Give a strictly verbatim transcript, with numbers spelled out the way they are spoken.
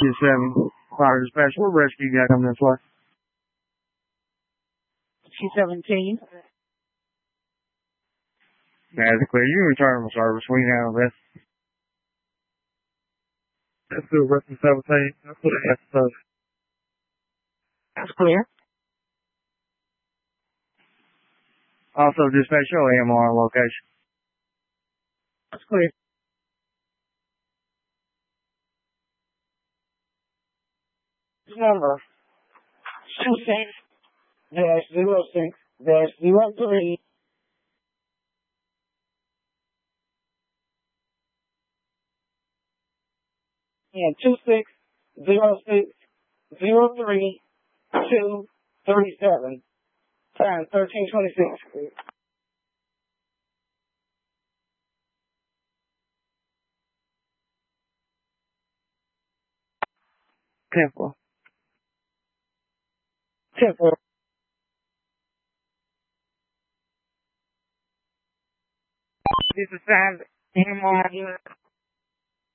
two seven, Fire Special, rescue guy coming this way. two seventeen. That's clear. You return service. We handle this. Let's do rescue seventeen. Let's put it at the That's clear. Also, dispatch show A M R location. That's clear. Number two six dash zero six dash zero three. And two six zero six zero three two thirty seven. Time thirteen twenty six. Temple. Temple. This is signed M R